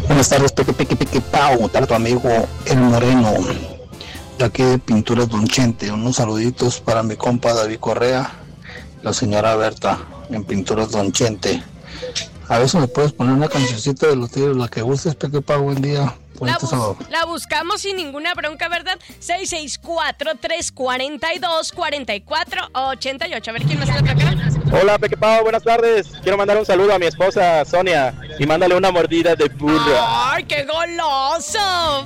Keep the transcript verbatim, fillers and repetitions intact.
Buenas tardes, Peque Peque Peque Pau, tal tu amigo El Moreno, de aquí de Pinturas Don Chente. Unos saluditos para mi compa David Correa, la señora Berta, en Pinturas Don Chente. A ver si me puedes poner una cancioncita de los Tigres, la que gustes, Peque Pau, buen día. La, bus- la buscamos sin ninguna bronca, ¿verdad? seis seis cuatro, tres cuatro dos, cuatro cuatro ocho ocho. A ver quién más está acá. Hola, Peque Pau, buenas tardes. Quiero mandar un saludo a mi esposa Sonia y mándale una mordida de burro. ¡Ay, qué goloso!